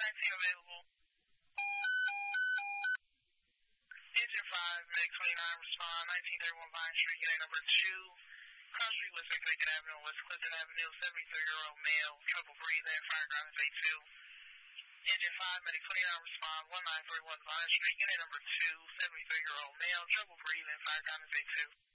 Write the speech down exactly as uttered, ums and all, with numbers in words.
nineteen available. Engine five, Medic twenty-nine, respond, nineteen thirty-one Vine Street, unit number two. Cross Street, West Connecticut Avenue, West Clifton Avenue, seventy-three-year-old male, trouble breathing, fire ground is A two. Engine five, Medic twenty-nine, respond, nineteen thirty-one Vine Street, unit number two, seventy-three-year-old male, trouble breathing, fire ground is A two.